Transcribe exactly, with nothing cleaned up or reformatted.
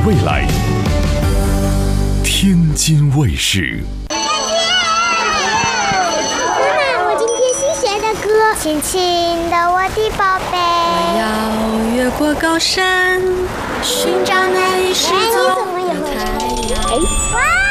未来。天津卫视。 妈妈，我今天新学的歌，轻轻的我的宝贝。 我要越过高山，寻找那一失踪的太阳。 哇！